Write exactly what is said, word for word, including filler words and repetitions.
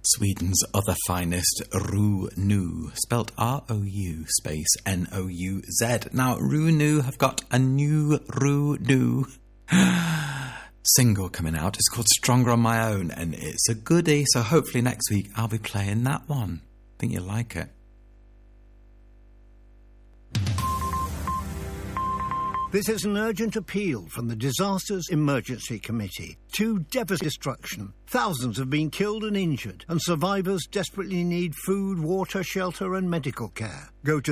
Sweden's other finest, Roo Nu, spelt R O U space N O U Z. Now, Roo Nu have got a new Roo Nu single coming out. It's called Stronger on My Own, and it's a goodie, so hopefully next week I'll be playing that one. Think you'll like it. This is an urgent appeal from the Disasters Emergency Committee. Two devastating destruction. Thousands have been killed and injured, and survivors desperately need food, water, shelter and medical care. Go to